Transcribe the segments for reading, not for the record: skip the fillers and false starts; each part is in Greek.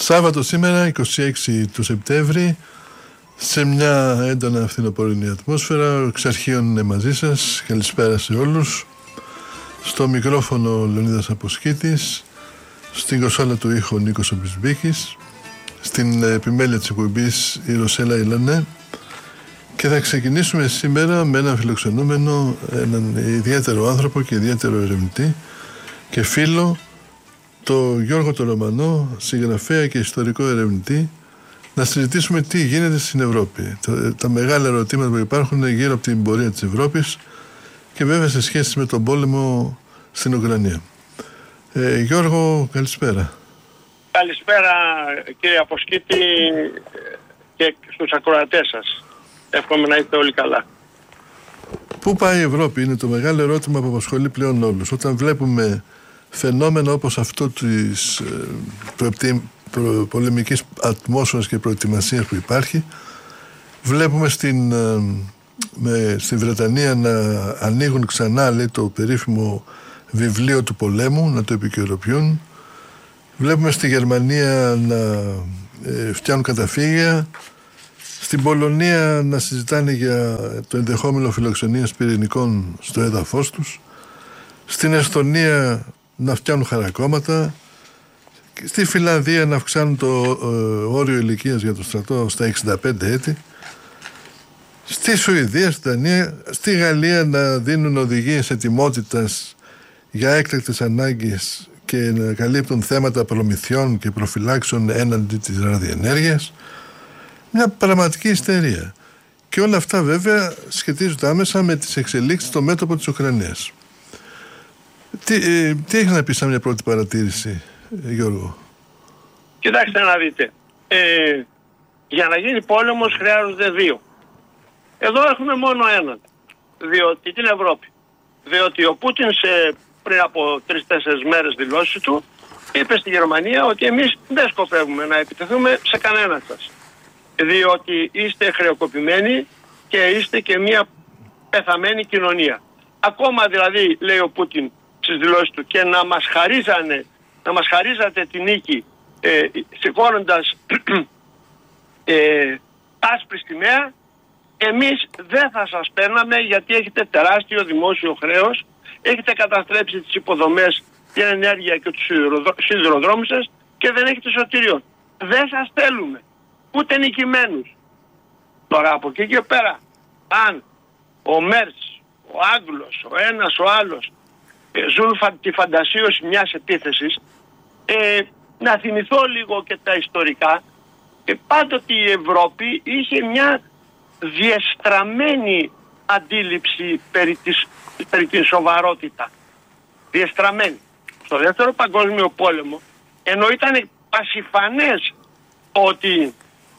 Σάββατο σήμερα, 26 του Σεπτέμβρη, σε μια έντονα φθινοπορεινή ατμόσφαιρα. Ο Εξαρχείων είναι μαζί σας. Καλησπέρα σε όλους. Στο μικρόφωνο Λεωνίδας Αποσκήτης, στην κονσόλα του ήχου Νίκος Ομπισμπίκης, στην επιμέλεια της εκπομπής η Ρωσέλα Ιλανέ. Και θα ξεκινήσουμε σήμερα με έναν φιλοξενούμενο, έναν ιδιαίτερο άνθρωπο και ιδιαίτερο ερευνητή και φίλο, το Γιώργο το Ρωμανό, συγγραφέα και ιστορικό ερευνητή, να συζητήσουμε τι γίνεται στην Ευρώπη. Τα μεγάλα ερωτήματα που υπάρχουν γύρω από την πορεία της Ευρώπης και βέβαια σε σχέση με τον πόλεμο στην Ουκρανία. Γιώργο, καλησπέρα. Καλησπέρα κύριε Αποσκήτη και στους ακροατές σας. Εύχομαι να είστε όλοι καλά. Πού πάει η Ευρώπη είναι το μεγάλο ερώτημα που απασχολεί πλέον όλους. Όταν βλέπουμε φαινόμενα όπως αυτό της πολεμικής ατμόσφαιρας και προετοιμασίας που υπάρχει, βλέπουμε στη Βρετανία να ανοίγουν ξανά, λέει, το περίφημο βιβλίο του πολέμου, να το επικαιροποιούν. Βλέπουμε στη Γερμανία να φτιάχνουν καταφύγια, στην Πολωνία να συζητάνε για το ενδεχόμενο φιλοξενίας πυρηνικών στο έδαφος τους, στην Εσθονία να φτιάχνουν χαρακόμματα, στη Φιλανδία να αυξάνουν το όριο ηλικίας για το στρατό στα 65 έτη, στη Σουηδία, στη Δανία, στη Γαλλία να δίνουν οδηγίες ετοιμότητας για έκτακτες ανάγκες και να καλύπτουν θέματα προμηθειών και προφυλάξεων έναντι της ραδιενέργειας. Μια πραγματική ιστερία. Και όλα αυτά βέβαια σχετίζονται άμεσα με τις εξελίξεις στο μέτωπο της Ουκρανίας. Τι έχει να πει σαν μια πρώτη παρατήρηση, Γιώργο? Κοιτάξτε να δείτε. Για να γίνει πόλεμος χρειάζονται δύο. Εδώ έχουμε μόνο έναν. Διότι την Ευρώπη. Διότι ο Πούτιν πριν από 3-4 μέρες δηλώσεις του είπε στη Γερμανία ότι εμείς δεν σκοπεύουμε να επιτεθούμε σε κανέναν σας. Διότι είστε χρεοκοπημένοι και είστε και μια πεθαμένη κοινωνία. Ακόμα δηλαδή, λέει ο Πούτιν στις δηλώσεις του, και να μας χαρίζατε τη νίκη σηκώνοντας άσπρη σημαία, εμείς δεν θα σας παίρναμε γιατί έχετε τεράστιο δημόσιο χρέος, έχετε καταστρέψει τις υποδομές, την ενέργεια και τους σιδηροδρόμους σας και δεν έχετε σωτήριο. Δεν σας θέλουμε, ούτε νικημένους. Τώρα από εκεί και πέρα, αν ο Μέρς, ο Άγγλος, ο ένας, ο άλλος ζουν τη φαντασίωση μιας επίθεσης, να θυμηθώ λίγο και τα ιστορικά, πάντοτε η Ευρώπη είχε μια διεστραμμένη αντίληψη περί την σοβαρότητα. Διεστραμμένη. Στο δεύτερο παγκόσμιο πόλεμο, ενώ ήταν πασιφανές ότι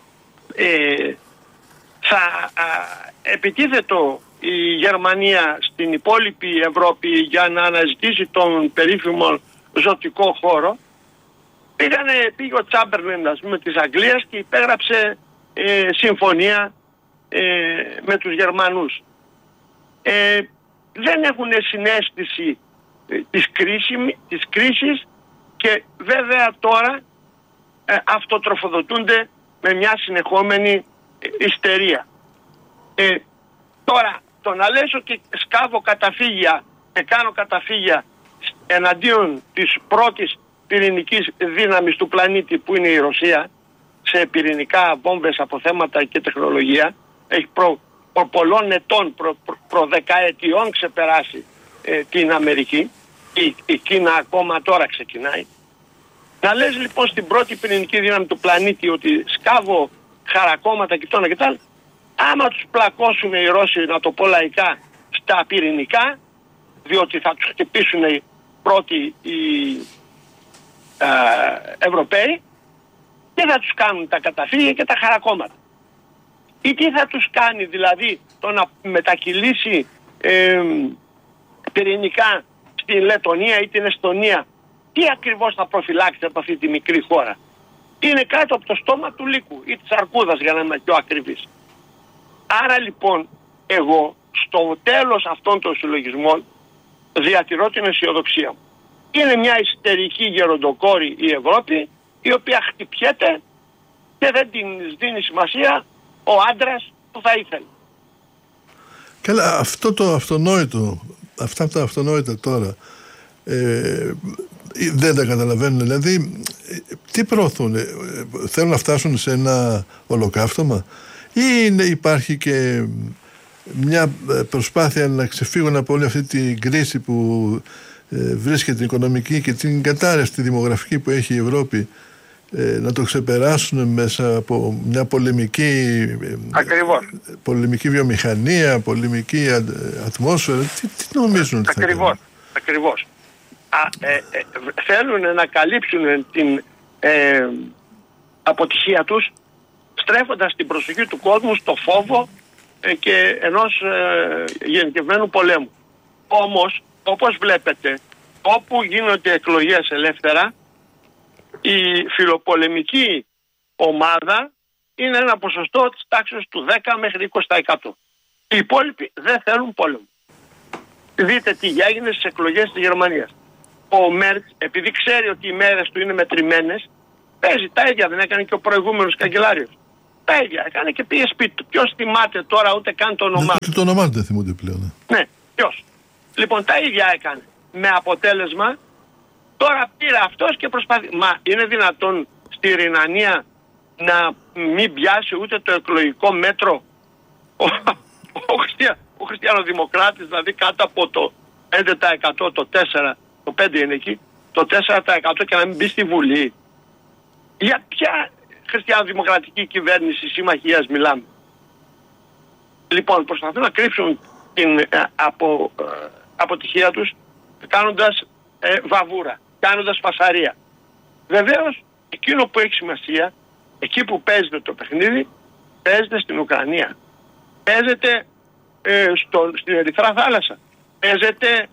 θα επιτίθεται η Γερμανία στην υπόλοιπη Ευρώπη για να αναζητήσει τον περίφημο ζωτικό χώρο, πήγε ο Τσάμπερλεν, ας πούμε, της Αγγλίας και υπέγραψε συμφωνία με τους Γερμανούς. Δεν έχουν συναίσθηση της κρίσης και βέβαια τώρα αυτοτροφοδοτούνται με μια συνεχόμενη ιστερία. Τώρα, το να λες ότι σκάβω καταφύγια και κάνω καταφύγια εναντίον της πρώτης πυρηνικής δύναμης του πλανήτη που είναι η Ρωσία, σε πυρηνικά βόμβες, αποθέματα και τεχνολογία, έχει πολλών ετών, προδεκαετιών ξεπεράσει την Αμερική, η Κίνα ακόμα τώρα ξεκινάει. Να λες λοιπόν στην πρώτη πυρηνική δύναμη του πλανήτη ότι σκάβω χαρακόμματα και τόνα και τα άλλα, άμα τους πλακώσουν οι Ρώσοι, να το πω λαϊκά, στα πυρηνικά, διότι θα τους χτυπήσουν οι πρώτοι οι Ευρωπαίοι, τι θα τους κάνουν τα καταφύγια και τα χαρακόμματα? Ή τι θα τους κάνει δηλαδή το να μετακυλήσει πυρηνικά στην Λετωνία ή την Εσθονία? Τι ακριβώς θα προφυλάξει από αυτή τη μικρή χώρα? Είναι κάτω από το στόμα του λύκου ή της αρκούδας, για να είμαι πιο ακριβής. Άρα λοιπόν εγώ στο τέλος αυτών των συλλογισμών διατηρώ την αισιοδοξία μου. Είναι μια ιστερική γεροντοκόρη η Ευρώπη, η οποία χτυπιέται και δεν την δίνει σημασία ο άντρας που θα ήθελε. Καλά, αυτό το αυτονόητο, αυτά τα αυτονόητα τώρα, δεν τα καταλαβαίνουν. Δηλαδή, τι προωθούν, θέλουν να φτάσουν σε ένα ολοκαύτωμα, ή υπάρχει και μια προσπάθεια να ξεφύγουν από όλη αυτή την κρίση που βρίσκεται την οικονομική και την κατάρρευση τη δημογραφική που έχει η Ευρώπη, να το ξεπεράσουν μέσα από μια πολεμική βιομηχανία, πολεμική ατμόσφαιρα? Τι νομίζουν ότι θα κάνουν? Ακριβώς. Θέλουν να καλύψουν την αποτυχία τους, στρέφοντας την προσοχή του κόσμου στο φόβο και ενός γενικευμένου πολέμου. Όμως, όπως βλέπετε, όπου γίνονται εκλογές ελεύθερα, η φιλοπολεμική ομάδα είναι ένα ποσοστό της τάξης του 10 μέχρι 20%. Οι υπόλοιποι δεν θέλουν πόλεμο. Δείτε τι έγινε στις εκλογές της Γερμανίας. Ο Μέρτς, επειδή ξέρει ότι οι μέρες του είναι μετρημένες, παίζει τα ίδια, δεν έκανε και ο προηγούμενος καγκελάριος. Τα ίδια έκανε και πήγε σπίτι του. Ποιος θυμάται τώρα, ούτε καν το όνομά του. Το όνομά του δεν θυμούνται πλέον. Ναι, ποιος? Λοιπόν, τα ίδια έκανε. Με αποτέλεσμα, τώρα πήρε αυτός και προσπαθεί. Μα είναι δυνατόν στη Ρινανία να μην πιάσει ούτε το εκλογικό μέτρο ο χριστιανοδημοκράτης, δηλαδή κάτω από το 5%, το 4%, το 5% είναι εκεί, το 4% και να μην μπει στη Βουλή? Για ποια χριστιανοδημοκρατική κυβέρνηση συμμαχίας μιλάμε? Λοιπόν, προσπαθούν να κρύψουν την αποτυχία τους κάνοντας βαβούρα, κάνοντας φασαρία. Βεβαίως, εκείνο που έχει σημασία, εκεί που παίζεται το παιχνίδι, παίζεται στην Ουκρανία. Παίζεται στην Ερυθρά Θάλασσα. Παίζεται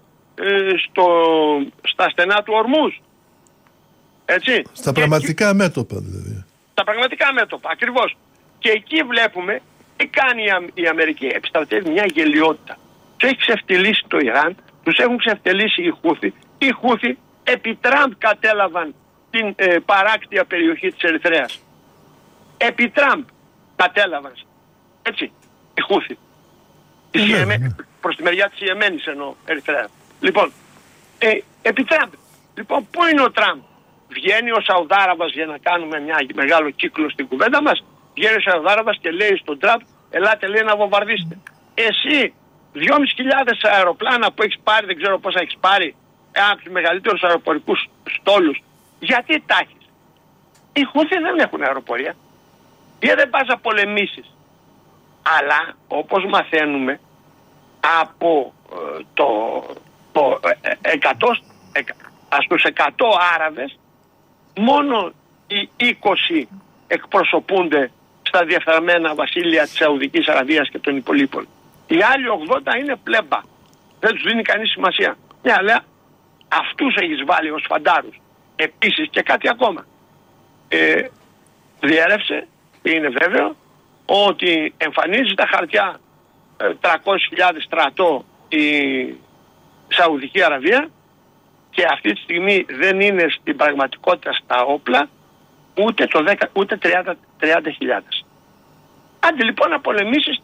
στα στενά του Ορμούς. Έτσι. Στα πραγματικά μέτωπα δηλαδή. Στα πραγματικά μέτωπα, ακριβώς. Και εκεί βλέπουμε τι κάνει η Αμερική. Επιστρατεύει μια γελιότητα. Τους έχει ξεφτυλίσει το Ιράν, τους έχουν ξεφτυλίσει οι Χούθι. Οι Χούθι επί Τραμπ κατέλαβαν την παράκτια περιοχή της Ερυθρέας. Επί Τραμπ κατέλαβαν. Έτσι, οι Χούθι. Προς τη μεριά της Ιεμένης εννοώ, Ερυθρέα. Λοιπόν, επί Τραμπ. Λοιπόν, πού είναι ο Τραμπ? Βγαίνει ο Σαουδάραβας, για να κάνουμε μια μεγάλο κύκλο στην κουβέντα μας, βγαίνει ο Σαουδάραβας και λέει στον Τραμπ, ελάτε, λέει, να βομβαρδίσετε. Εσύ 2.500 αεροπλάνα που έχεις πάρει, δεν ξέρω πόσα έχεις πάρει, από τους μεγαλύτερους αεροπορικούς στόλους, γιατί τα έχεις? Οι Χούθι δεν έχουν αεροπορία. Γιατί δεν πας να πολεμήσεις? Αλλά όπως μαθαίνουμε, από στους 100 Άραβες, μόνο οι 20 εκπροσωπούνται στα διεφθαρμένα βασίλεια της Σαουδικής Αραβίας και των υπολείπων. Οι άλλοι 80 είναι πλέμπα. Δεν τους δίνει κανείς σημασία. Ναι, αλλά αυτούς έχεις βάλει ως φαντάρους. Επίσης και κάτι ακόμα. Διέρευσε, είναι βέβαιο, ότι εμφανίζει τα χαρτιά 300.000 στρατό η Σαουδική Αραβία και αυτή τη στιγμή δεν είναι στην πραγματικότητα στα όπλα ούτε 30.000. Άντε λοιπόν να πολεμήσεις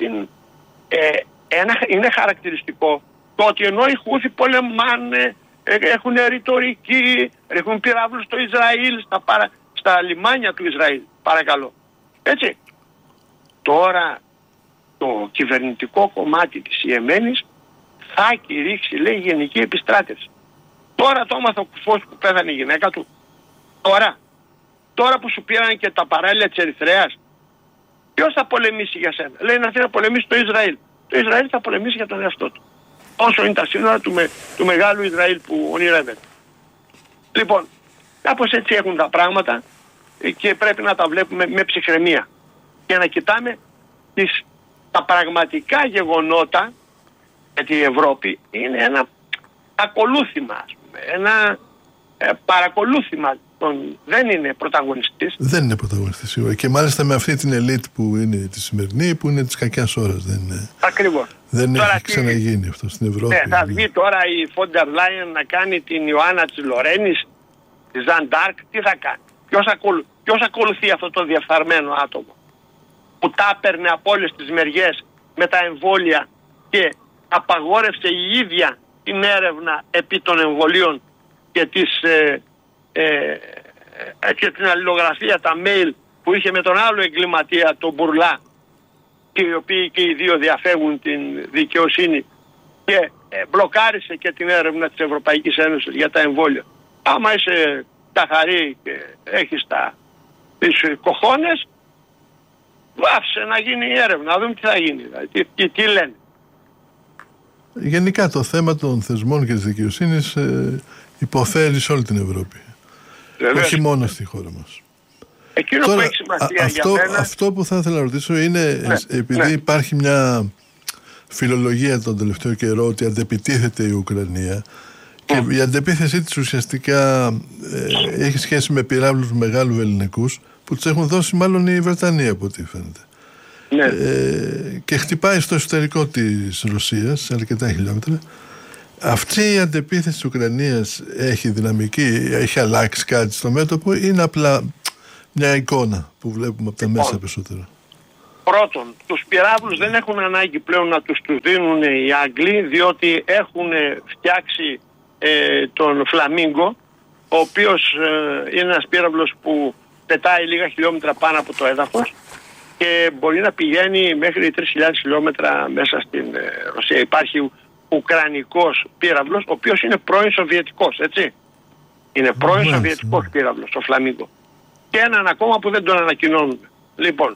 είναι χαρακτηριστικό το ότι ενώ οι Χούθι πολεμάνε, έχουν ρητορική, έχουν πυράβλους στο Ισραήλ, στα λιμάνια του Ισραήλ, παρακαλώ. Έτσι. Τώρα το κυβερνητικό κομμάτι της Ιεμένης θα κηρύξει, λέει, γενική επιστράτευση. Τώρα το έμαθα ο κουφός που πέθανε η γυναίκα του. Τώρα που σου πήραν και τα παράλια της Ερυθρέας, ποιος θα πολεμήσει για σένα? Λέει να έρθει να πολεμήσει το Ισραήλ. Το Ισραήλ θα πολεμήσει για τον εαυτό του. Όσο είναι τα σύνορα του μεγάλου Ισραήλ που ονειρεύεται. Λοιπόν, κάπως έτσι έχουν τα πράγματα και πρέπει να τα βλέπουμε με ψυχραιμία και να κοιτάμε τα πραγματικά γεγονότα, γιατί η Ευρώπη είναι ένα ακολούθημα, ας πούμε, ένα παρακολούθημα. Δεν είναι πρωταγωνιστής. Δεν είναι πρωταγωνιστής σίγουρα. Και μάλιστα με αυτή την ελίτ που είναι τη σημερινή, που είναι της κακιάς ώρας. Ακριβώς. Δεν έχει ξαναγίνει αυτό στην Ευρώπη. Ναι, θα βγει τώρα η Φόντερ Λάιεν να κάνει την Ιωάννα της Λορένης, τη Ζαν Ντάρκ, τι θα κάνει? Ποιος ακολουθεί αυτό το διεφθαρμένο άτομο που τα έπαιρνε από όλες τις μεριές με τα εμβόλια και απαγόρευσε η ίδια την έρευνα επί των εμβολίων και και την αλληλογραφία, τα mail που είχε με τον άλλο εγκληματία, τον Μπουρλά, και οι οποίοι και οι δύο διαφεύγουν την δικαιοσύνη, και μπλοκάρισε και την έρευνα της Ευρωπαϊκής Ένωσης για τα εμβόλια. Άμα είσαι ταχαρή και έχεις τις κοχώνες, άφησε να γίνει η έρευνα, να δούμε τι θα γίνει, δηλαδή, τι λένε. Γενικά το θέμα των θεσμών και της δικαιοσύνης υποφέρει σε όλη την Ευρώπη. Βεβαίως. Όχι μόνο στη χώρα μας. Εκείνο τώρα, που έχει σημασία για μένα... Αυτό που θα ήθελα να ρωτήσω είναι, επειδή υπάρχει μια φιλολογία τον τελευταίο καιρό ότι αντεπιτίθεται η Ουκρανία, και η αντεπίθεσή της ουσιαστικά έχει σχέση με πυράβλους μεγάλου ελληνικούς που τους έχουν δώσει μάλλον η Βρετανία, από ό,τι φαίνεται. Ναι. Και χτυπάει στο εσωτερικό της Ρωσίας σε αρκετά χιλιόμετρα. Αυτή η αντεπίθεση της Ουκρανίας έχει δυναμική, έχει αλλάξει κάτι στο μέτωπο ή είναι απλά μια εικόνα που βλέπουμε από τα μέσα περισσότερο? Πρώτον, τους πυράβλους δεν έχουν ανάγκη πλέον να τους δίνουν οι Άγγλοι, διότι έχουν φτιάξει τον Φλαμίγκο, ο οποίος είναι ένας πύραυλος που πετάει λίγα χιλιόμετρα πάνω από το έδαφος και μπορεί να πηγαίνει μέχρι 3.000 χιλιόμετρα μέσα στην Ρωσία. Υπάρχει ουκρανικός πύραυλος, ο οποίος είναι πρώην Σοβιετικός, έτσι. Είναι πρώην Σοβιετικός πύραυλος, ο Φλαμίγκο. Και έναν ακόμα που δεν τον ανακοινώνουν. Λοιπόν,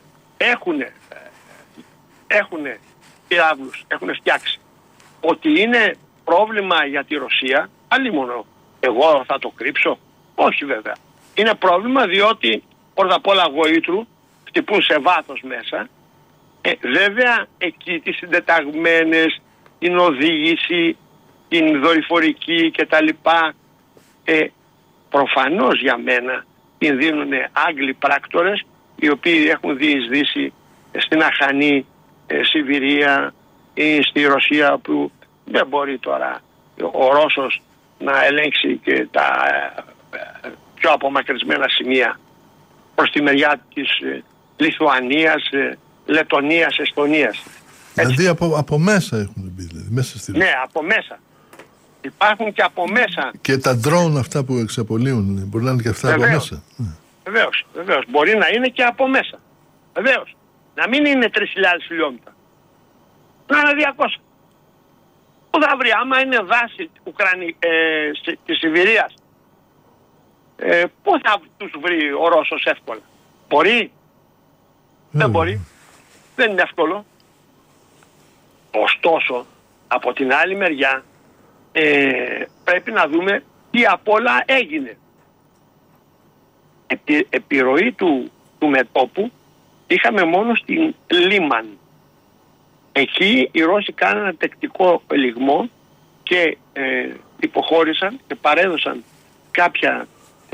έχουν πυράβλους, έχουν φτιάξει. Ότι είναι πρόβλημα για τη Ρωσία, αλλήμονο εγώ θα το κρύψω? Όχι βέβαια. Είναι πρόβλημα διότι πρώτα απ' όλα γοήτρου χτυπούν σε βάθος μέσα. Βέβαια εκεί τις συντεταγμένες, την οδήγηση, την δορυφορική κτλ. Προφανώς για μένα την δίνουν Άγγλοι πράκτορες, οι οποίοι έχουν διεισδύσει στην αχανή Σιβηρία ή στη Ρωσία, που δεν μπορεί τώρα ο Ρώσος να ελέγξει και τα πιο απομακρυσμένα σημεία προς τη μεριά της Λιθουανίας, Λετωνίας, Εστονίας. Δηλαδή από μέσα έχουν μπει, δηλαδή, μέσα στη Ρωσία. Ναι, από μέσα. Υπάρχουν και από μέσα. Και τα ντρόουν αυτά που εξαπολύουν, μπορεί να είναι και αυτά από μέσα. Βεβαίως. Μπορεί να είναι και από μέσα. Βεβαίως. Να μην είναι 3.000 χιλιόμετρα. Να είναι 200. Πού θα βρει, άμα είναι δάση της Σιβηρίας, πού θα τους βρει ο Ρώσος εύκολα? Μπορεί? Δεν μπορεί. Δεν είναι εύκολο. Ωστόσο, από την άλλη μεριά, πρέπει να δούμε τι απ' όλα έγινε. Επιρροή του μετώπου είχαμε μόνο στην Λίμαν. Εκεί οι Ρώσοι κάνανε ένα τεκτικό ελιγμό και υποχώρησαν και παρέδωσαν κάποια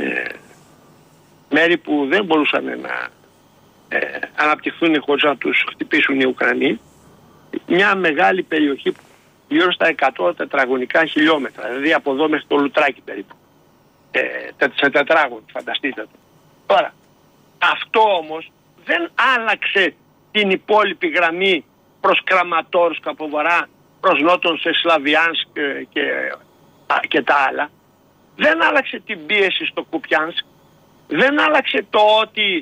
μέρη που δεν μπορούσαν να αναπτυχθούν χωρίς να τους χτυπήσουν οι Ουκρανοί. Μια μεγάλη περιοχή γύρω στα 100 τετραγωνικά χιλιόμετρα, δηλαδή από εδώ μέχρι το Λουτράκι περίπου, σε τετράγωνο, φανταστείτε το. Τώρα, αυτό όμως δεν άλλαξε την υπόλοιπη γραμμή προς Κραματόρσκ από βορρά, προς νότον σε Σλαβιάνσκ και τα άλλα. Δεν άλλαξε την πίεση στο Κουπιάνσκ. Δεν άλλαξε το ότι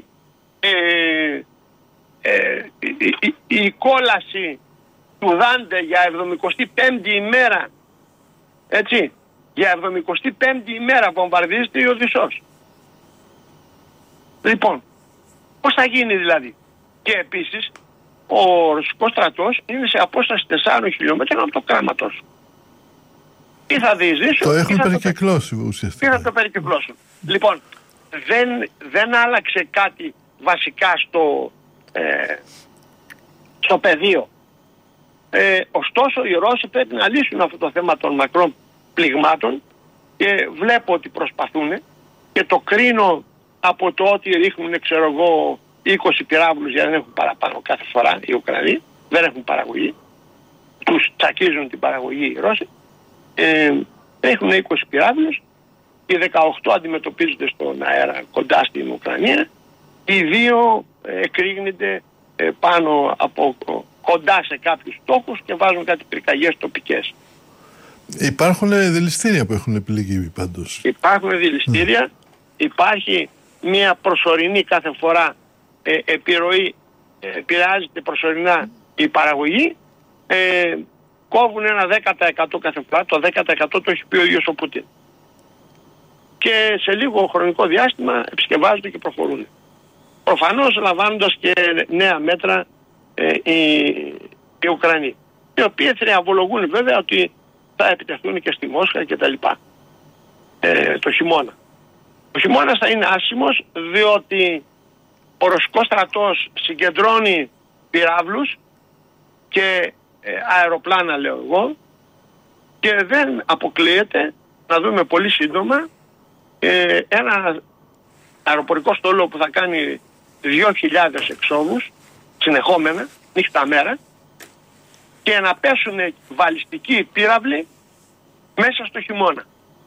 η κόλαση του Δάντε για 75η ημέρα, έτσι, για 75η ημέρα βομβαρδίζεται η Οδυσσός. Λοιπόν, πώς θα γίνει δηλαδή? Και επίσης ο ρωσικός στρατός είναι σε απόσταση 4 χιλιόμετρων από το Κράματος. Τι θα διεισδύσουν? Το έχουν περικυκλώσει ουσιαστικά. Τι θα το περικυκλώσουν? Λοιπόν, δεν άλλαξε κάτι βασικά στο πεδίο. Ωστόσο οι Ρώσοι πρέπει να λύσουν αυτό το θέμα των μακρών πληγμάτων και βλέπω ότι προσπαθούν και το κρίνω από το ότι ρίχνουν, ξέρω εγώ, 20 πυράβλους, γιατί δεν έχουν παραπάνω κάθε φορά οι Ουκρανοί, δεν έχουν παραγωγή, τους τσακίζουν την παραγωγή οι Ρώσοι, ρίχνουν 20 πυράβλους οι 18 αντιμετωπίζονται στον αέρα κοντά στην Ουκρανία, οι 2 εκρήγνεται πάνω από κοντά σε κάποιους στόχους και βάζουν κάτι πυρκαγιές τοπικές. Υπάρχουν δηληστήρια που έχουν επιλεγεί πάντως. Υπάρχουν δηληστήρια, υπάρχει μια προσωρινή κάθε φορά επιρροή, επηρεάζεται προσωρινά η παραγωγή, κόβουν ένα 10% κάθε φορά, το 10% το έχει πει ο ίδιος ο Πούτιν. Και σε λίγο χρονικό διάστημα επισκευάζονται και προχωρούν. Προφανώς λαμβάνοντας και νέα μέτρα οι Ουκρανοί, οι οποίοι θριαμβολογούν βέβαια ότι θα επιτεθούν και στη Μόσχα και τα λοιπά το χειμώνα. Ο χειμώνας θα είναι άσχημος, διότι ο Ρωσικός στρατός συγκεντρώνει πυράβλους και αεροπλάνα, λέω εγώ, και δεν αποκλείεται να δούμε πολύ σύντομα ένα αεροπορικό στόλο που θα κάνει 2.000 εξόδους συνεχόμενα, νύχτα μέρα, και να πέσουν βαλιστικοί πύραυλοι μέσα στο χειμώνα.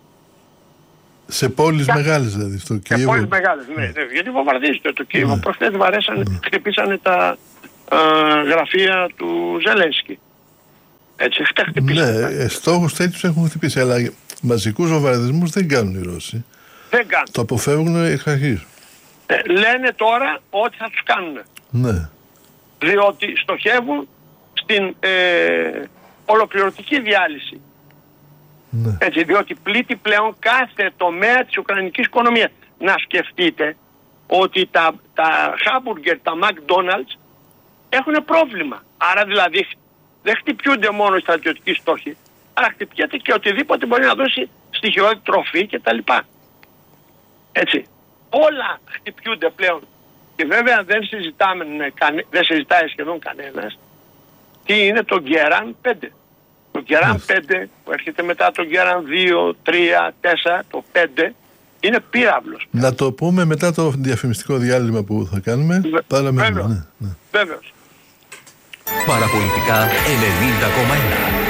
Σε πόλεις μεγάλες δηλαδή, στο Κίεβο. Σε πόλεις μεγάλες, ναι. Γιατί βομβαρδίζεται το Κίεβο. Προχθές χτυπήσανε τα γραφεία του Ζελένσκι. Έτσι, χτυπήσανε. Ναι, στόχους τέτοιους έχουν χτυπήσει, αλλά μαζικούς βομβαρδισμούς δεν κάνουν οι Ρώσοι. Δεν κάνουν. Το αποφεύγουν εξ αρχής. Λένε τώρα ότι θα τους κάνουν. Ναι. Διότι στοχεύουν στην ολοκληρωτική διάλυση. Ναι. Έτσι, διότι πλήττει πλέον κάθε τομέα της ουκρανικής οικονομίας. Να σκεφτείτε ότι τα Hamburger, τα McDonald's έχουν πρόβλημα. Άρα δηλαδή δεν χτυπιούνται μόνο οι στρατιωτικοί στόχοι, αλλά χτυπιέται και οτιδήποτε μπορεί να δώσει στοιχειώδη τροφή κτλ. Έτσι. Όλα χτυπιούνται πλέον. Και βέβαια δεν συζητάει σχεδόν κανένας τι είναι το Γκεράν 5. Το Γκεράν 5 που έρχεται μετά το Γκεράν 2, 3, 4, το 5 είναι πύραυλος. Να το πούμε μετά το διαφημιστικό διάλειμμα που θα κάνουμε. Βέβαιος. Βέβαιος. Παραπολιτικά 90,1.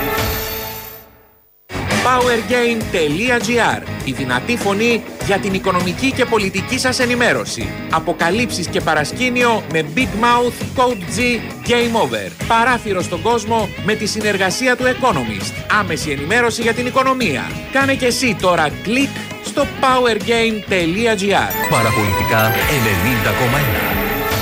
Powergain.gr, η δυνατή φωνή για την οικονομική και πολιτική σας ενημέρωση. Αποκαλύψεις και παρασκήνιο με Big Mouth, Code G, Game Over. Παράθυρο στον κόσμο με τη συνεργασία του Economist. Άμεση ενημέρωση για την οικονομία. Κάνε και εσύ τώρα κλικ στο Powergain.gr. Παραπολιτικά 90,1.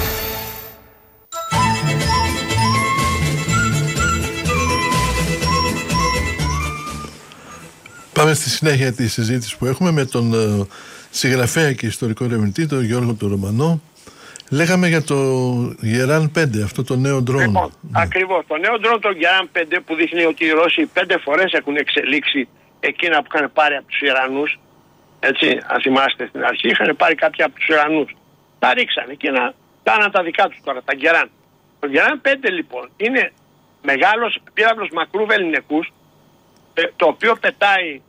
Πάμε στη συνέχεια τη συζήτηση που έχουμε με τον συγγραφέα και ιστορικό ερευνητή, τον Γιώργο τον Ρωμανό. Λέγαμε για το Γεράν 5, αυτό το νέο ντρόν. Λοιπόν, ακριβώς. Το νέο ντρόν, το Γεράν 5, που δείχνει ότι οι Ρώσοι 5 φορές έχουν εξελίξει εκείνα που είχαν πάρει από τους Ιρανούς. Έτσι, αν θυμάστε στην αρχή, είχαν πάρει κάποια από τους Ιρανούς. Τα ρίξανε και κάναν τα δικά τους τώρα, τα Γεράν. Το Γεράν 5 λοιπόν είναι μεγάλος πύραυλος μακρού βεληνικούς, το οποίο πετάει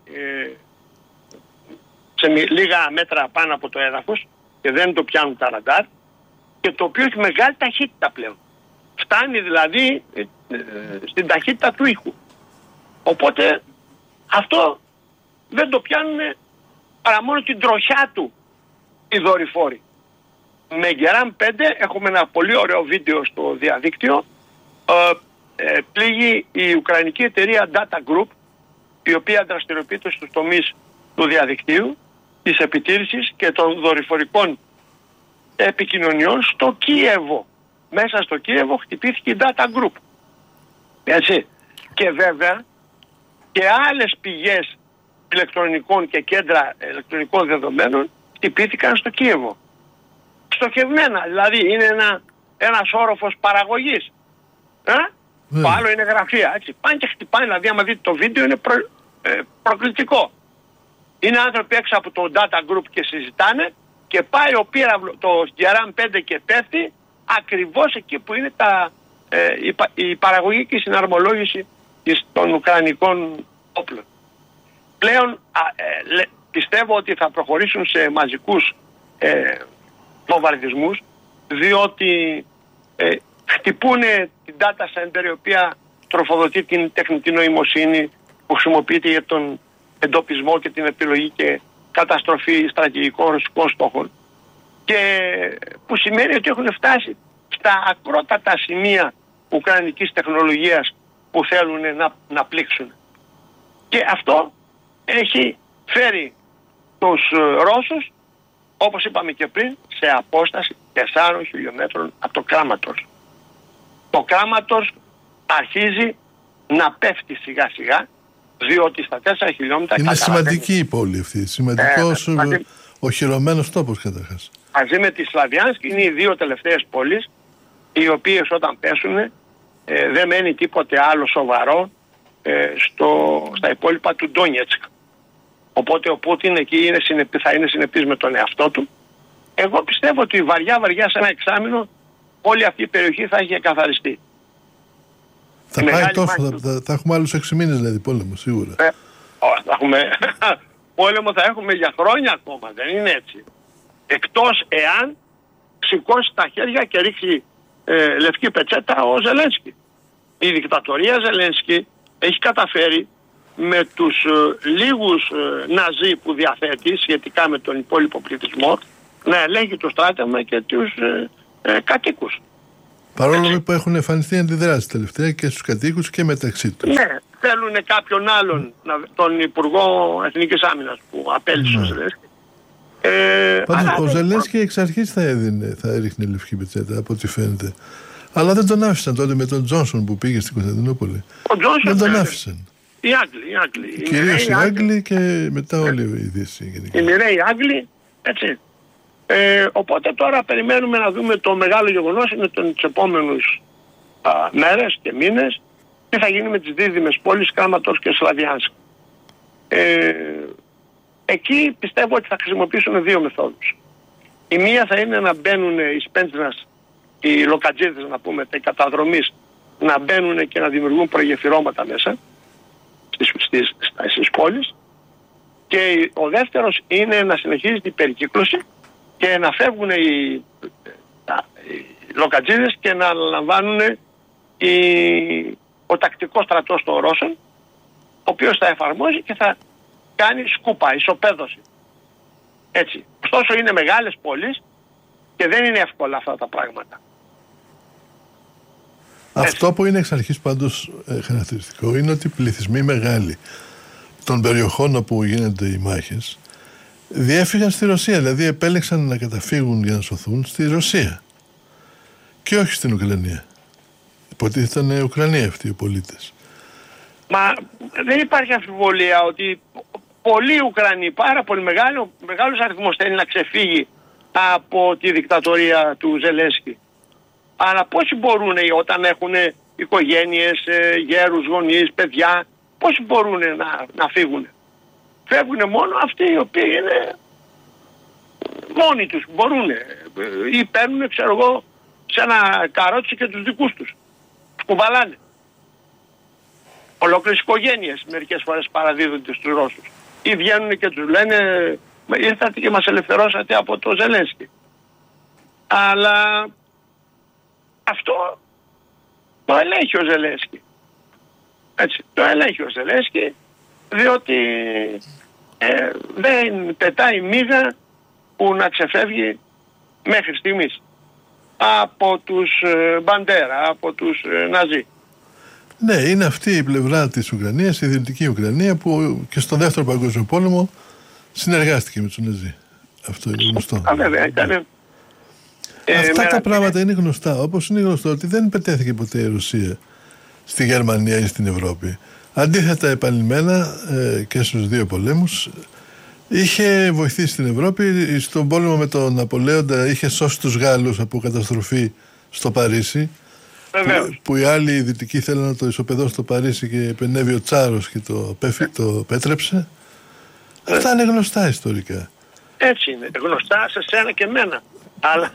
σε λίγα μέτρα πάνω από το έδαφος και δεν το πιάνουν τα ραντάρ, και το οποίο έχει μεγάλη ταχύτητα πλέον. Φτάνει δηλαδή στην ταχύτητα του ήχου. Οπότε αυτό δεν το πιάνουν παρά μόνο την τροχιά του οι δορυφόροι. Με Γεράν 5 έχουμε ένα πολύ ωραίο βίντεο στο διαδίκτυο. Πλήγει η ουκρανική εταιρεία Data Group, η οποία δραστηριοποιείται στους τομείς του διαδικτύου, της επιτήρησης και των δορυφορικών επικοινωνιών στο Κίεβο. Μέσα στο Κίεβο χτυπήθηκε η Data Group. Έτσι. Και βέβαια και άλλες πηγές ηλεκτρονικών και κέντρα ηλεκτρονικών δεδομένων χτυπήθηκαν στο Κίεβο. Στοχευμένα, δηλαδή είναι ένας όροφος παραγωγής. Το άλλο είναι γραφεία, έτσι. Πάνε και χτυπάνε, δηλαδή άμα δείτε το βίντεο είναι προκλητικό. Είναι άνθρωποι έξω από το Data Group και συζητάνε και πάει το Γεράν 5 και πέφτει ακριβώς εκεί που είναι η παραγωγή και η συναρμολόγηση των ουκρανικών όπλων. Πλέον πιστεύω ότι θα προχωρήσουν σε μαζικούς βομβαρδισμούς, διότι χτυπούν την data center, η οποία τροφοδοτεί την τεχνητή νοημοσύνη που χρησιμοποιείται για τον εντοπισμό και την επιλογή και καταστροφή στρατηγικών ρωσικών στόχων, και που σημαίνει ότι έχουν φτάσει στα ακρότατα σημεία ουκρανικής τεχνολογίας που θέλουν να πλήξουν. Και αυτό έχει φέρει τους Ρώσους, όπως είπαμε και πριν, σε απόσταση 4 χιλιόμετρων από το Κράματος. Το Κράματος αρχίζει να πέφτει σιγά σιγά, διότι στα 4 χιλιόμετρα... Είναι σημαντική η πόλη αυτή, σημαντικός οχυρωμένος τόπος καταρχάς. Μαζί με τη Σλαβιάνσκ είναι οι δύο τελευταίες πόλεις, οι οποίες όταν πέσουν δεν μένει τίποτε άλλο σοβαρό στα υπόλοιπα του Ντόνιετσκ. Οπότε ο Πούτιν εκεί θα είναι συνεπής με τον εαυτό του. Εγώ πιστεύω ότι βαριά σε ένα εξάμηνο όλη αυτή η περιοχή θα έχει εκαθαριστεί. Θα πάει τόσο, θα έχουμε άλλους 6 μήνες δηλαδή πόλεμο σίγουρα. Πόλεμο θα έχουμε για χρόνια ακόμα, δεν είναι έτσι. Εκτός εάν σηκώσει τα χέρια και ρίξει λευκή πετσέτα ο Ζελένσκι. Η δικτατορία Ζελένσκι έχει καταφέρει με τους λίγους ναζί που διαθέτει σχετικά με τον υπόλοιπο πληθυσμό να ελέγχει το στράτευμα και τους κατοίκους. Παρόλο που έχουν εμφανιστεί αντιδράσεις τελευταία και στους κατοίκους και μεταξύ τους. Ναι, θέλουν κάποιον άλλον, τον Υπουργό Εθνικής Άμυνας που απέλυσε ο Ζελένσκι. Πάντως ο Ζελένσκι εξ αρχής θα έριχνε λευκή πετσέτα από ό,τι φαίνεται. Αλλά δεν τον άφησαν τότε με τον Τζόνσον που πήγε στην Κωνσταντινούπολη. Δεν τον άφησαν. Οι Άγγλοι. Κυρίως οι Άγγλοι και μετά όλη η Δύση. Οι μοιραίοι Άγγλοι, έτσι. Οπότε τώρα περιμένουμε να δούμε το μεγάλο γεγονός, είναι τις επόμενους μέρες και μήνες, τι θα γίνει με τις δίδυμες πόλεις Κράματος και Σλαβιάνσκ. Εκεί πιστεύω ότι θα χρησιμοποιήσουν δύο μεθόδους. Η μία θα είναι να μπαίνουν οι Σπέντσνας, οι λοκατζίδες να πούμε, οι καταδρομείς, να μπαίνουν και να δημιουργούν προγεφυρώματα μέσα στις πόλεις, και ο δεύτερος είναι να συνεχίζει την περικύκλωση και να φεύγουν οι λοκατζίδες και να αναλαμβάνουν ο τακτικός στρατός των Ρώσων, ο οποίος θα εφαρμόζει και θα κάνει σκούπα, ισοπαίδωση. Έτσι. Ωστόσο είναι μεγάλες πόλεις και δεν είναι εύκολα αυτά τα πράγματα. Αυτό που είναι εξ αρχής πάντως χαρακτηριστικό είναι ότι οι πληθυσμοί μεγάλοι των περιοχών όπου γίνονται οι μάχες διέφυγαν στη Ρωσία, δηλαδή επέλεξαν να καταφύγουν για να σωθούν στη Ρωσία και όχι στην Ουκρανία. Υποτίθεται ήταν Ουκρανία αυτοί οι πολίτες. Μα δεν υπάρχει αμφιβολία ότι πολλοί Ουκρανοί, πάρα πολύ μεγάλος αριθμός θέλει να ξεφύγει από τη δικτατορία του Ζελένσκι. Αλλά πόσοι μπορούν όταν έχουν οικογένειες, γέρους, γονείς, παιδιά, πόσοι μπορούν να φύγουν? Φεύγουν μόνο αυτοί οι οποίοι είναι μόνοι τους, μπορούν ή παίρνουν, ξέρω εγώ, σε ένα καρότσι και τους δικούς τους. Κουβαλάνε. Ολόκληρες οικογένειες μερικές φορές παραδίδονται στους Ρώσους. Ή βγαίνουν και τους λένε ήρθατε και μας ελευθερώσατε από το Ζελένσκι. Αλλά αυτό το ελέγχει ο Ζελένσκι. Έτσι, το ελέγχει ο Ζελένσκι, διότι δεν πετάει μίγα που να ξεφεύγει μέχρι στιγμής από τους Μπαντέρα, από τους Ναζί. Ναι, είναι αυτή η πλευρά της Ουκρανίας, η Δυτική Ουκρανία, που και στο Δεύτερο Παγκόσμιο Πόλεμο συνεργάστηκε με τους Ναζί. Αυτό είναι γνωστό. Βέβαια, ήταν. Αυτά τα πράγματα είναι γνωστά. Όπως είναι γνωστό ότι δεν πετέθηκε ποτέ η Ρωσία στη Γερμανία ή στην Ευρώπη. Αντίθετα, επανειλημμένα και στους δύο πολέμους είχε βοηθήσει την Ευρώπη. Στον πόλεμο με τον Ναπολέοντα είχε σώσει τους Γάλλους από καταστροφή στο Παρίσι. Που οι άλλοι οι δυτικοί θέλουν να το ισοπεδώσουν στο Παρίσι και επενέβη ο Τσάρος και το πέτρεψε. Αυτά είναι γνωστά ιστορικά. Έτσι είναι, γνωστά σε σένα και εμένα. Αλλά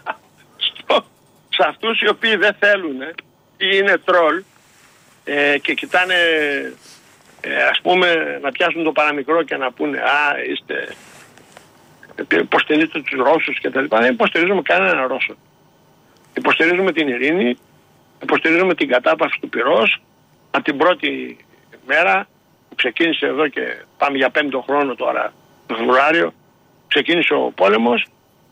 σε αυτούς οι οποίοι δεν θέλουν ή είναι τρόλ και κοιτάνε ας πούμε να πιάσουν το παραμικρό και να πούνε είστε υποστηρίζετε τους Ρώσους και τα λοιπά, δεν υποστηρίζουμε κανέναν Ρώσο. Υποστηρίζουμε την ειρήνη, υποστηρίζουμε την κατάπαυση του πυρός από την πρώτη μέρα που ξεκίνησε εδώ και πάμε για 5ο χρόνο τώρα το Φεβρουάριο ξεκίνησε ο πόλεμος,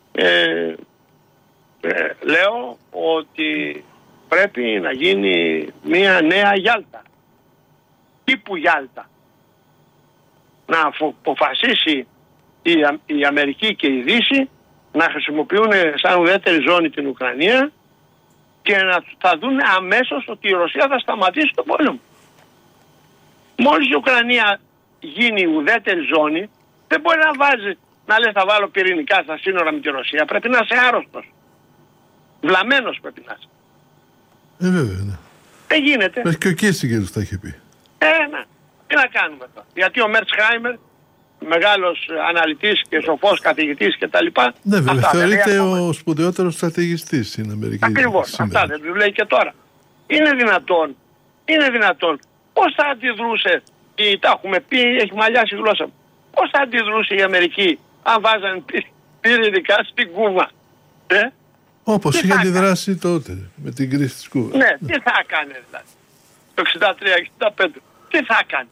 λέω ότι πρέπει να γίνει μια νέα Γιάλτα, τύπου Γιάλτα, να αποφασίσει η Αμερική και η Δύση να χρησιμοποιούν σαν ουδέτερη ζώνη την Ουκρανία και θα δουν αμέσως ότι η Ρωσία θα σταματήσει τον πόλεμο. Μόλις η Ουκρανία γίνει ουδέτερη ζώνη, δεν μπορεί να βάζει, να λέει θα βάλω πυρηνικά στα σύνορα με τη Ρωσία. Πρέπει να είσαι άρρωστος. Βλαμμένος πρέπει να είσαι. Βέβαια, ναι. Δεν γίνεται. Μέχρι και ο Κίσιγκερ τα είχε πει. Ναι. Τι να κάνουμε τώρα. Γιατί ο Μέρτσχάιμερ, μεγάλος αναλυτής και σοφός καθηγητής και τα λοιπά. Ναι, βέβαια, θεωρείται ο σπουδαιότερος στρατηγιστής στην Αμερική. Ακριβώς, αυτά δεν του λέει και τώρα. Είναι δυνατόν. Πώς θα αντιδρούσε, τα έχουμε πει, έχει μαλλιάσει η γλώσσα μου. Πώς θα αντιδρούσε η Αμερική αν βάζαν πυρηνικά στην Κούβα. Όπως είχε αντιδράσει τότε με την κρίση της Κούβας. Ναι, τι θα έκανε δηλαδή. Το 63-65. Τι θα έκανε.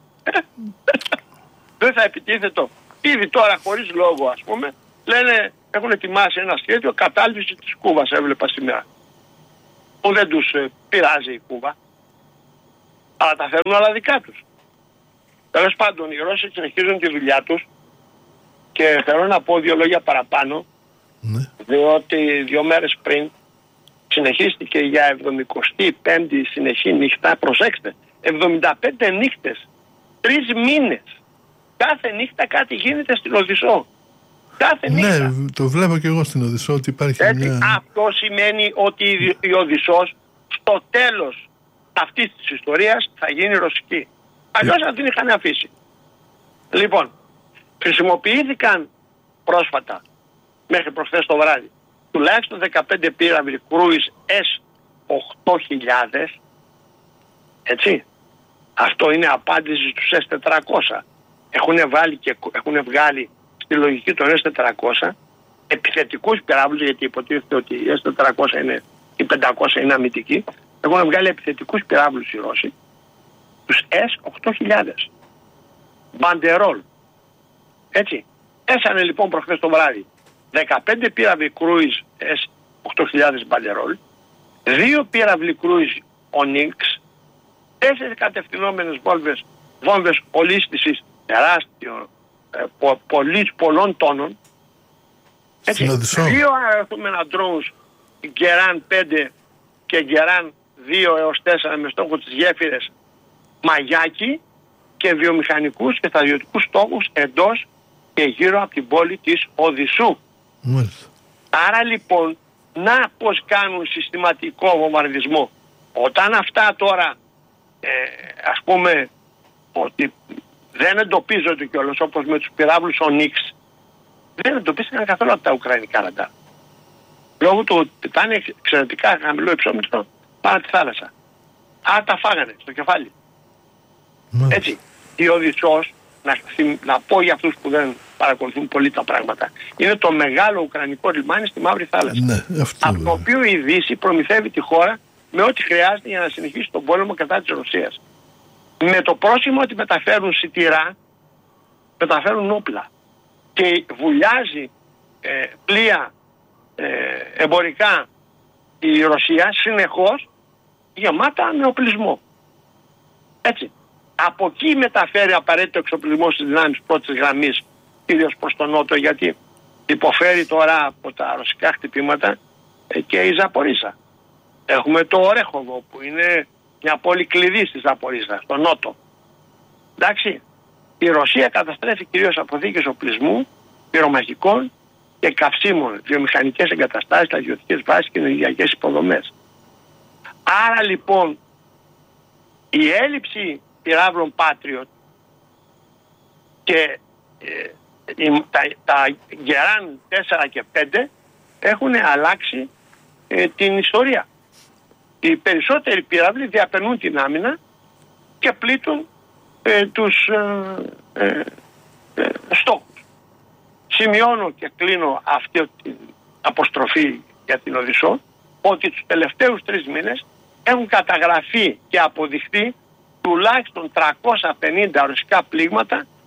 Δεν θα επιτίθετο. Ήδη τώρα χωρίς λόγο ας πούμε λένε, έχουν ετοιμάσει ένα σχέδιο κατάλυση της Κούβας, έβλεπα σήμερα. Που δεν τους πειράζει η Κούβα. Αλλά τα φέρνουν όλα δικά τους. Τέλος πάντων οι Ρώσοι συνεχίζουν τη δουλειά τους και θέλω να πω 2 λόγια παραπάνω. Ναι. Διότι 2 μέρες πριν συνεχίστηκε για 75η συνεχή νύχτα, προσέξτε, 75 νύχτες, 3 μήνες. Κάθε νύχτα κάτι γίνεται στην Οδυσσό. Κάθε νύχτα. Ναι, το βλέπω και εγώ στην Οδυσσό ότι υπάρχει μια... Αυτό σημαίνει ότι η Οδυσσός στο τέλος αυτής της ιστορίας θα γίνει ρωσική. Αλλιώς θα την είχαν αφήσει. Λοιπόν, χρησιμοποιήθηκαν πρόσφατα μέχρι προχθές το βράδυ τουλάχιστον 15 πύραυλοι κρούις S-8000, έτσι. Αυτό είναι απάντηση στους S-400. Έχουν βγάλει στη λογική των S-400 επιθετικούς πυράβλους, γιατί υποτίθεται ότι οι S-400 είναι, οι 500 είναι αμυντικοί. Έχουν βγάλει επιθετικούς πυράβλους οι Ρώσοι, τους S-8000. Μπαντερόλ. Έτσι. Έσανε λοιπόν προχθές το βράδυ 15 πύραυλοι κρούις S-8000 μπαντερόλ, 2 πύραυλοι κρούις Onyx, 4 κατευθυνόμενες βόμβες ολίσθησης τεράστιων, πολλών τόνων, έτσι, 2 αεραθούμενα drones Γκεράν 5 και Γκεράν 2 έως 4 με στόχο τις γέφυρες Μαγιάκη και βιομηχανικούς και στρατιωτικούς στόχους εντός και γύρω από την πόλη της Οδυσσού. Μάλιστα. Άρα λοιπόν, να πως κάνουν συστηματικό βομβαρδισμό. Όταν αυτά τώρα, ας πούμε, ότι δεν εντοπίζονται κιόλας όπως με τους πυράβλους Onyx, δεν εντοπίστηκαν καθόλου από τα ουκρανικά ραντάρ. Λόγω του ότι ήταν εξαιρετικά χαμηλό υψόμετρο πάνω τη θάλασσα. Άρα τα φάγανε στο κεφάλι. Μάλιστα. Έτσι, η Οδυσσός, να πω για αυτούς που δεν παρακολουθούν πολύ τα πράγματα, είναι το μεγάλο ουκρανικό λιμάνι στη Μαύρη Θάλασσα. Ναι, αυτό από το οποίο η Δύση προμηθεύει τη χώρα με ό,τι χρειάζεται για να συνεχίσει τον πόλεμο κατά της Ρωσίας. Με το πρόσημο ότι μεταφέρουν σιτηρά, μεταφέρουν όπλα και βουλιάζει πλοία εμπορικά η Ρωσία συνεχώς γεμάτα με οπλισμό. Έτσι. Από εκεί μεταφέρει απαραίτητο εξοπλισμό στις δυνάμεις πρώτης γραμμής, κυρίως προς τον Νότο, γιατί υποφέρει τώρα από τα ρωσικά χτυπήματα και η Ζαπορίσσα. Έχουμε το Ορέχοβο που είναι μια πόλη κλειδί στη Ζαπορίσσα, στο Νότο. Εντάξει, η Ρωσία καταστρέφει κυρίως αποθήκες οπλισμού, πυρομαχικών και καυσίμων, βιομηχανικές εγκαταστάσεις, στρατιωτικές βάσεις και ενεργειακές υποδομές. Άρα λοιπόν η έλλειψη πυράβλων Patriot και τα Γκεράν 4 και 5 έχουν αλλάξει την ιστορία. Οι περισσότεροι πυράβλοι διαπερνούν την άμυνα και πλήττουν τους στόχους. Σημειώνω και κλείνω αυτή την αποστροφή για την Οδυσσό ότι τους τελευταίους 3 μήνες έχουν καταγραφεί και αποδειχθεί τουλάχιστον 350 ρωσικά πλήγματα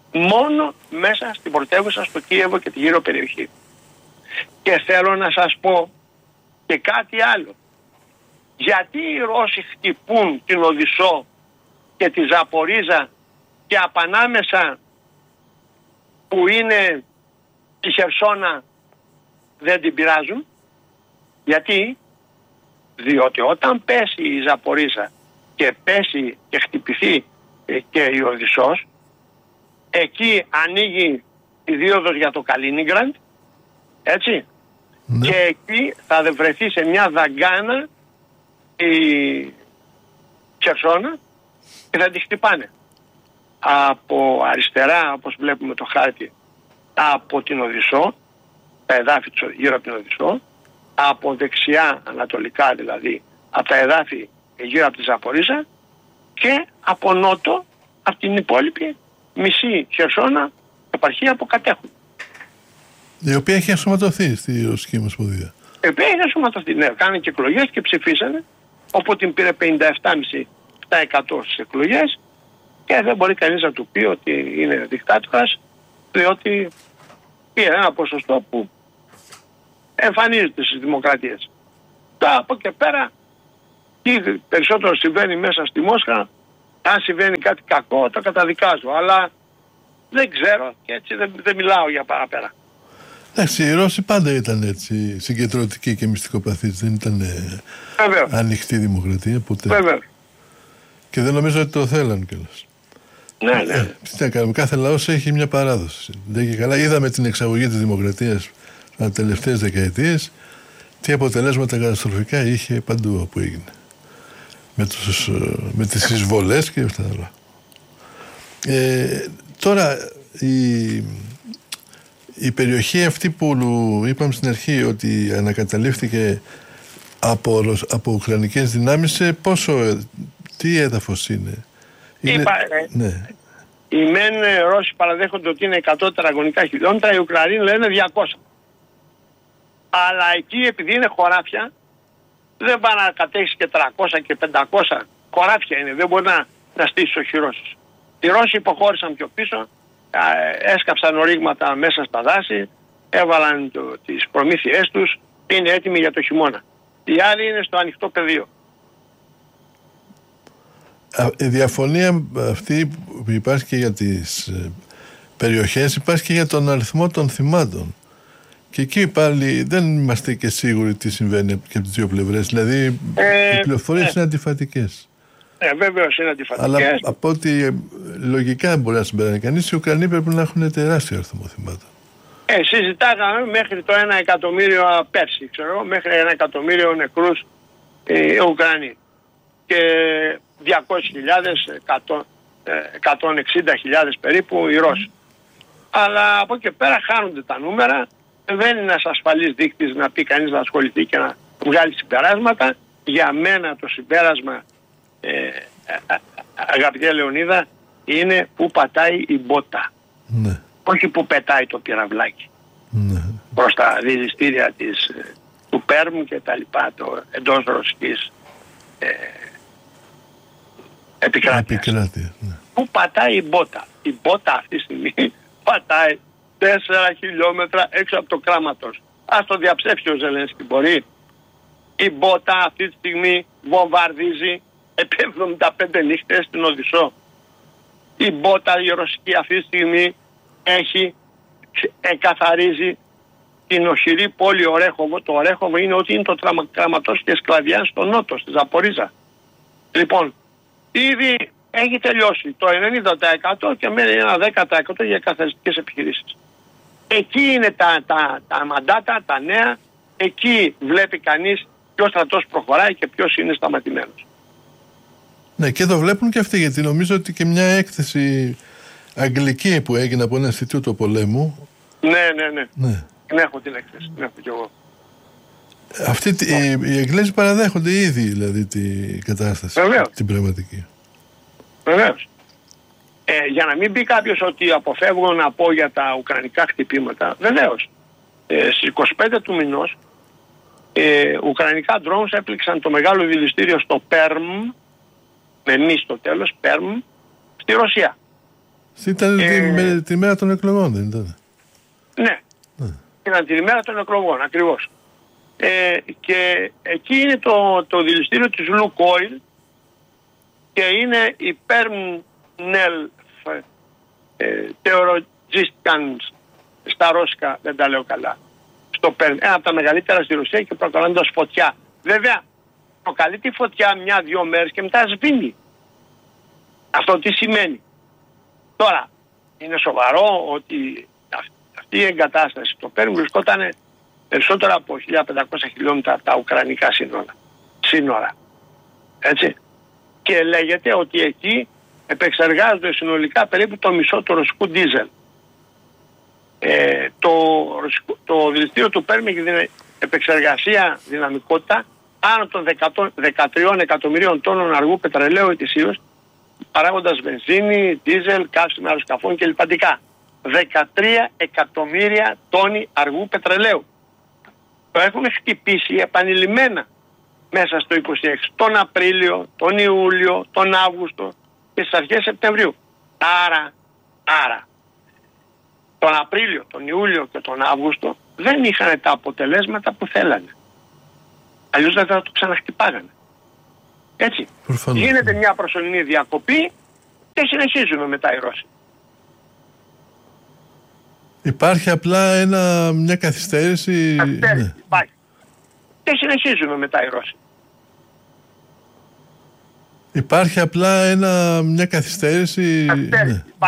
μόνο μέσα στην πρωτεύουσα, στο Κίεβο και τη γύρω περιοχή. Και θέλω να σας πω και κάτι άλλο. Γιατί οι Ρώσοι χτυπούν την Οδυσσό και τη Ζαπορίζα και απανάμεσα που είναι η Χερσόνα δεν την πειράζουν? Γιατί? Διότι όταν πέσει η Ζαπορίζα και πέσει και χτυπηθεί και η Οδυσσός, εκεί ανοίγει η δίωδος για το Καλίνιγκραντ, έτσι, και εκεί θα βρεθεί σε μια δαγκάνα η Χερσόνα και θα τη χτυπάνε από αριστερά, όπως βλέπουμε το χάρτη, από την Οδυσσό, τα εδάφη γύρω από την Οδυσσό, από δεξιά ανατολικά δηλαδή από τα εδάφη γύρω από τη Ζαπορίζα, και από νότο από την υπόλοιπη μισή Χερσόνα επαρχία που κατέχουν. Η οποία έχει ασωματωθεί στη Ρωσική Ομοσπονδία. Η οποία έχει ασωματωθεί, ναι, κάνανε και εκλογές και ψηφίσανε, οπότε την πήρε 57,5% στις εκλογές και δεν μπορεί κανείς να του πει ότι είναι δικτάτορας, διότι πήρε ένα ποσοστό που εμφανίζεται στις δημοκρατίες. Τώρα από και πέρα, τι περισσότερο συμβαίνει μέσα στη Μόσχα, αν συμβαίνει κάτι κακό το καταδικάζω, αλλά δεν ξέρω και έτσι δεν μιλάω για παραπέρα. Εντάξει, οι Ρώσοι πάντα ήταν έτσι συγκεντρωτικοί και μυστικοπαθείς, δεν ήταν ανοιχτή δημοκρατία ποτέ. Βέβαια. Και δεν νομίζω ότι το θέλαν κιόλας. Ναι, ναι. Τι να κάνουμε, κάθε λαός έχει μια παράδοση. Δεν και καλά, είδαμε την εξαγωγή της δημοκρατίας τα τελευταίες δεκαετίες, τι αποτελέσματα καταστροφικά είχε παντού όπου έγινε. Με τις εισβολές και αυτά όλα. Τώρα η περιοχή αυτή που είπαμε στην αρχή ότι ανακαταλήφθηκε από ουκρανικές δυνάμεις, τι έδαφος είναι? Ναι. Οι μεν Ρώσοι παραδέχονται ότι είναι 100 τετραγωνικά χιλιόμετρα, οι Ουκρανοί λένε 200. Αλλά εκεί επειδή είναι χωράφια, δεν πάει να κατέχεις και 300 και 500. Χωράφια είναι, δεν μπορεί να στήσεις οχυρώσεις. Οι Ρώσοι υποχώρησαν πιο πίσω, έσκαψαν ορίγματα μέσα στα δάση, έβαλαν τις προμήθειές τους, είναι έτοιμοι για το χειμώνα. Οι άλλοι είναι στο ανοιχτό πεδίο. Η διαφωνία αυτή που υπάρχει και για τις περιοχές, υπάρχει και για τον αριθμό των θυμάτων. Και εκεί πάλι δεν είμαστε και σίγουροι τι συμβαίνει και από τις δύο πλευρές. Δηλαδή οι πληροφορίες είναι αντιφατικές. Βέβαιως είναι αντιφατικές. Αλλά από ό,τι λογικά μπορεί να συμπεράνει κανείς, οι Ουκρανοί πρέπει να έχουν τεράστιο αριθμό θυμάτων. Συζητάγαμε μέχρι το 1 εκατομμύριο πέρσι, μέχρι 1 εκατομμύριο νεκρούς Ουκρανοί. Και 200.000, 160.000 περίπου οι Ρώσοι. Αλλά από εκεί και πέρα χάνονται τα νούμερα. Δεν είναι ένας ασφαλής δείκτης να πει κανείς να ασχοληθεί και να βγάλει συμπεράσματα. Για μένα το συμπέρασμα, αγαπητέ Λεωνίδα, είναι που πατάει η μπότα. Ναι. Όχι που πετάει το πυραυλάκι. Ναι. Προς τα διεζιστήρια του Πέρμου και τα λοιπά, εντός ρωσικής επικράτειας. Ναι. Πού πατάει η μπότα? Η μπότα αυτή τη στιγμή πατάει 4 χιλιόμετρα έξω από το Κράματος. Ας το διαψεύσει ο Ζελένσκι, μπορεί? Η μπότα αυτή τη στιγμή βομβαρδίζει επί 75 νύχτες στην Οδυσσό. Η μπότα η ρωσική αυτή τη στιγμή εκαθαρίζει την οχυρή πόλη Ορέχοβο. Το Ορέχοβο είναι ότι είναι το Κραματός και Σκλαβιάν στο νότο, στη Ζαπορίζα. Λοιπόν, ήδη έχει τελειώσει το 90% και μένει ένα 10% για καθαριστικές επιχειρήσεις. Εκεί είναι τα μαντάτα, τα νέα, εκεί βλέπει κανείς ποιος στρατός προχωράει και ποιος είναι σταματημένος. Ναι, και το βλέπουν και αυτοί, γιατί νομίζω ότι και μια έκθεση αγγλική που έγινε από ένα Ινστιτούτο Πολέμου. Ναι. Την έχω την έκθεση, την έχω κι εγώ. Οι Εγγλέζοι παραδέχονται ήδη δηλαδή την κατάσταση, την πραγματική. Βεβαίως. Για να μην πει κάποιος ότι αποφεύγω να πω για τα ουκρανικά χτυπήματα, βεβαίως. Στις 25 του μηνός ουκρανικά drones έπληξαν το μεγάλο δηληστήριο στο Πέρμ, με μη στο τέλος, Πέρμ, στη Ρωσία. Ήταν τη μέρα των εκλογών, δεν ήταν? Ναι. Ήταν την ημέρα των εκλογών, ακριβώς. Και εκεί είναι το δηληστήριο της Λουκόιλ και είναι η Πέρμνελ Τεοροτζίστκανς στα Ρώσικα, δεν τα λέω καλά. Ένα από τα μεγαλύτερα στη Ρωσία και προκαλώντας φωτιά. Βέβαια, προκαλεί τη φωτιά 1-2 μέρες και μετά σβήνει. Αυτό τι σημαίνει? Τώρα, είναι σοβαρό ότι αυτή η εγκατάσταση στο Πέρμ βρισκόταν περισσότερο από 1500 χιλιόμετρα από τα ουκρανικά σύνορα. Έτσι. Και λέγεται ότι εκεί επεξεργάζονται συνολικά περίπου το μισό του ρωσικού ντίζελ. Το δηληστήριο του Πέρμ έχει επεξεργασία δυναμικότητα άνω των 13 εκατομμυρίων τόνων αργού πετρελαίου ετησίως, παράγοντας βενζίνη, ντίζελ, καύσιμα αεροσκαφών και λιπαντικά. 13 εκατομμύρια τόνοι αργού πετρελαίου. Το έχουν χτυπήσει επανειλημμένα μέσα στο 26, τον Απρίλιο, τον Ιούλιο, τον Αύγουστο και στις αρχές Σεπτεμβρίου. Άρα, τον Απρίλιο, τον Ιούλιο και τον Αύγουστο δεν είχαν τα αποτελέσματα που θέλανε. Αλλιώς δεν θα το ξαναχτυπάγανε. Έτσι. Προφανώς. Γίνεται μια προσωρινή διακοπή και συνεχίζουμε μετά οι Ρώσοι. Υπάρχει απλά μια καθυστέρηση. Ναι. Υπάρχει. Και συνεχίζουμε μετά οι Ρώσοι. Υπάρχει απλά μια καθυστέρηση. Ναι.